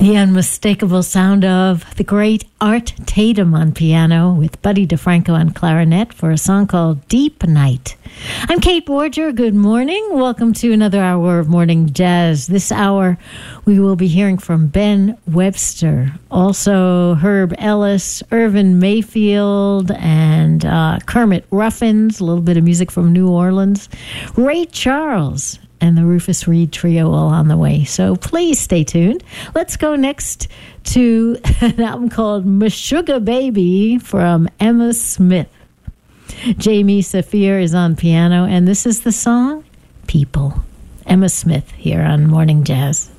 The unmistakable sound of the great Art Tatum on piano with Buddy DeFranco on clarinet for a song called Deep Night. I'm Kate Borger. Good morning. Welcome to another hour of Morning Jazz. This hour, we will be hearing from Ben Webster, also Herb Ellis, Irvin Mayfield, and Kermit Ruffins, a little bit of music from New Orleans, Ray Charles, and the Rufus Reid Trio all on the way. So please stay tuned. Let's go next to an album called Meshuggah Baby from Emma Smith. Jamie Saphir is on piano, and this is the song People. Emma Smith here on Morning Jazz.